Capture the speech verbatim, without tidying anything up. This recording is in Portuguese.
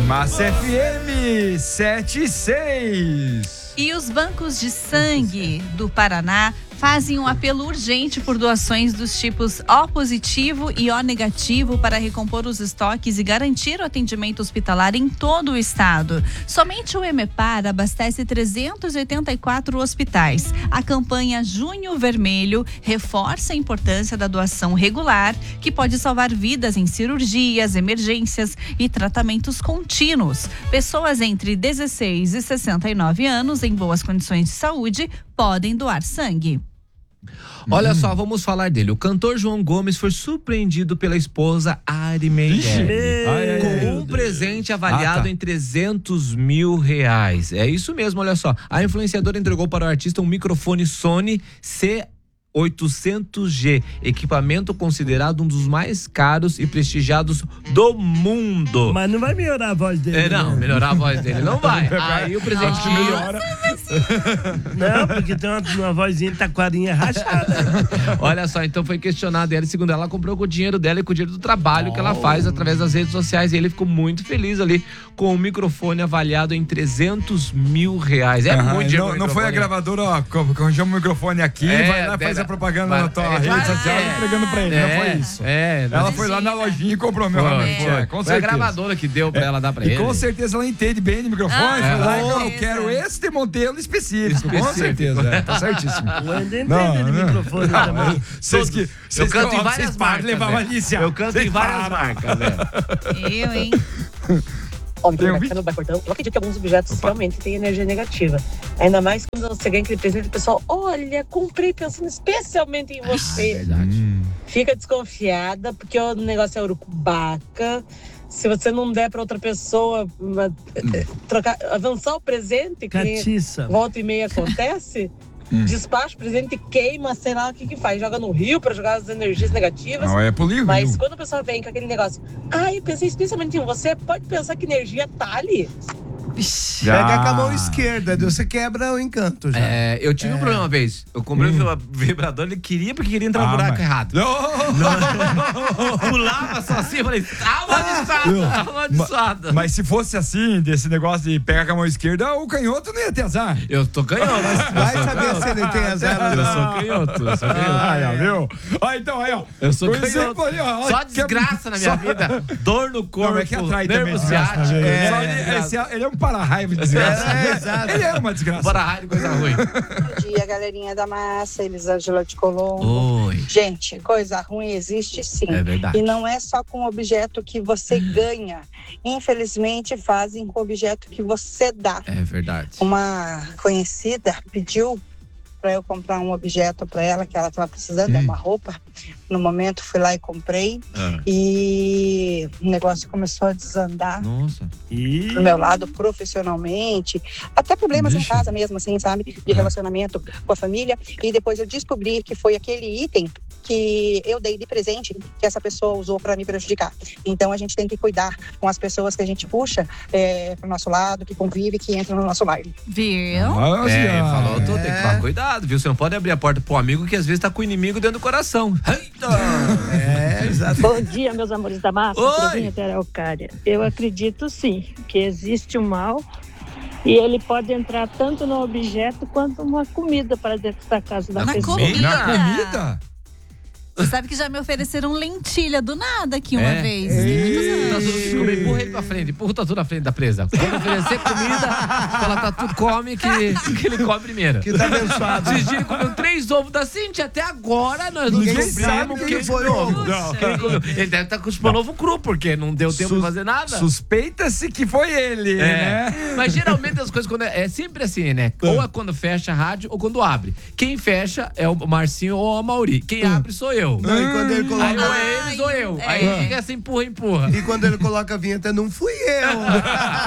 Massa F M sete e seis. E os bancos de sangue do Paraná fazem um apelo urgente por doações dos tipos O positivo e O negativo para recompor os estoques e garantir o atendimento hospitalar em todo o estado. Somente o Emepar abastece trezentos e oitenta e quatro hospitais. A campanha Junho Vermelho reforça a importância da doação regular, que pode salvar vidas em cirurgias, emergências e tratamentos contínuos. Pessoas entre dezesseis e sessenta e nove anos em boas condições de saúde podem doar sangue. Olha hum. só, vamos falar dele. O cantor João Gomes foi surpreendido pela esposa Ari Meirelles com um presente avaliado ah, tá. em trezentos mil reais. É isso mesmo, olha só. A influenciadora entregou para o artista um microfone Sony C oitocentos G, equipamento considerado um dos mais caros e prestigiados do mundo. Mas não vai melhorar a voz dele. É, não, né? melhorar a voz dele não vai. Aí o presente que melhora. Não, porque tem uma, uma vozinha de taquarinha rachada. Olha só, então foi questionado ela, segundo ela, comprou com o dinheiro dela e com o dinheiro do trabalho oh. que ela faz através das redes sociais, e ele ficou muito feliz ali com o microfone avaliado em trezentos mil reais. É uhum, muito dinheiro. Não, não foi a gravadora, ó, arranjamos o microfone aqui, é, vai lá, faz a propaganda mas, na tua é, rede social é, entregando pra ele, é, não foi isso. É, ela foi lá na lojinha e comprou meu microfone. É, com foi certeza. A gravadora que deu pra é, ela dar pra e ele. Com certeza ela entende bem de microfone, ah, foi lá e falou, eu quero esse modelo específico. específico. Com certeza, é, tá certíssimo. O André entende de microfone não, também. Vocês que, eu canto em várias marcas, levar Malícia. Eu canto em várias marcas, velho. Eu, hein? Óbvio, um eu acredito que alguns objetos Opa. realmente têm energia negativa. Ainda mais quando você ganha aquele presente, o pessoal, olha, comprei pensando especialmente em você. É verdade. Hum. Fica desconfiada, porque o negócio é urucubaca. Se você não der para outra pessoa uma, trocar, avançar o presente, que volta e meia acontece, hum. despacha o presente, queima, sei lá o que que faz. Joga no rio para jogar as energias negativas. Não, é polígono. Mas quando a pessoa vem com aquele negócio, ah, eu pensei especialmente em você, pode pensar que energia tá ali. Já. Pega com a mão esquerda, você quebra o encanto já. É, eu tive é. um problema uma vez. Eu comprei hum. um vibrador, ele queria porque queria entrar no ah, buraco mas... errado. Não. Não. Pulava só assim, eu falei, tá amaldiçoada, tá amaldiçoada. Mas se fosse assim, desse negócio de pegar com a mão esquerda, o canhoto não ia ter azar. Eu tô canhoto. Vai saber se ele tem azar. Eu sou canhoto, eu sou canhoto. Ah, viu? Ó, então, aí, ó. Eu sou canhoto. Aí, ó, só desgraça na minha só... vida. Dor no corpo, não, é que atrai nervo ciático. Ele é um para-raio de desgraça. É, exato. Ele é uma desgraça. Para-raio, coisa ruim. Bom dia, galerinha da massa, Elisângela de Colombo. Oi. Gente, coisa ruim existe sim. É verdade. E não é só com o objeto que você ganha. Infelizmente, fazem com o objeto que você dá. É verdade. Uma conhecida pediu para eu comprar um objeto para ela que ela estava precisando, hum. é uma roupa. No momento fui lá e comprei ah. e o negócio começou a desandar. Nossa. E... do meu lado profissionalmente, até problemas Ixi. em casa mesmo, assim, sabe? De ah. relacionamento com a família. E depois eu descobri que foi aquele item que eu dei de presente que essa pessoa usou para me prejudicar. Então a gente tem que cuidar com as pessoas que a gente puxa é, pro nosso lado, que convive, que entra no nosso lar. Viu? Nossa, é, falou tudo, é. tem que tomar cuidado, viu? Você não pode abrir a porta pro amigo que às vezes tá com o inimigo dentro do coração. Eita! É, exato. Bom dia, meus amores da massa. Oi! Eu acredito sim que existe o mal e ele pode entrar tanto no objeto quanto uma comida para dentro da casa da Na pessoa. Comida? Na comida? Você sabe que já me ofereceram lentilha do nada aqui uma é. vez. Empurra ele pra frente, empurra tudo na frente da presa. Quando oferecer comida, ela tá tudo come que, que ele come primeiro. Que tá abençoado. Esses dias ele comeu três ovos da Cintia, até agora nós não Ninguém descobrimos sabe que quem foi ovo. Ele, comeu. Ele deve estar com os pão ovo cru, porque não deu tempo Sus, de fazer nada. Suspeita-se que foi ele, é. né? Mas geralmente as coisas, quando é, é sempre assim, né? Ou é quando fecha a rádio ou quando abre. Quem fecha é o Marcinho ou a Mauri. Quem abre sou eu. Não, e quando ele coloca... Aí ou é eles ou eu. É. Aí fica assim, empurra, empurra. E quando ele coloca a vinheta, não fui eu.